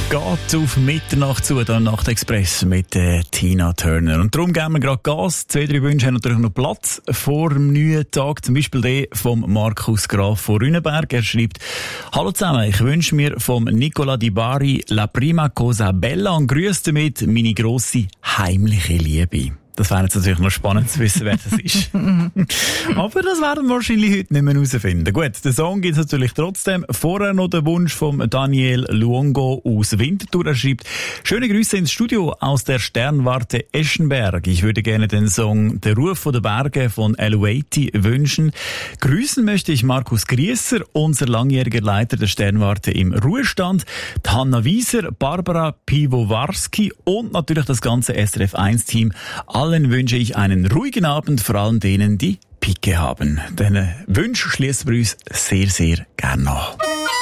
Geht auf Mitternacht zu, dann Nachtexpress mit Tina Turner. Und darum geben wir gerade Gas. 2-3 Wünsche haben natürlich noch Platz vor dem neuen Tag. Zum Beispiel der vom Markus Graf von Rüneberg. Er schreibt: Hallo zusammen, ich wünsche mir vom Nicola Di Bari La Prima Cosa Bella und grüße damit meine grosse heimliche Liebe. Das wäre jetzt natürlich noch spannend zu wissen, wer das ist. Aber das werden wir wahrscheinlich heute nicht mehr herausfinden. Gut, den Song gibt es natürlich trotzdem. Vorher noch der Wunsch von Daniel Luongo aus Winterthur. Er schreibt: Schöne Grüße ins Studio aus der Sternwarte Eschenberg. Ich würde gerne den Song Der Ruf der Berge von Eluati wünschen. Grüßen möchte ich Markus Griesser, unser langjähriger Leiter der Sternwarte im Ruhestand, die Hanna Wieser, Barbara Piwowarski und natürlich das ganze SRF1-Team. Allen wünsche ich einen ruhigen Abend, vor allem denen, die Picke haben. Diesen Wunsch schließen wir uns sehr, sehr gerne nach.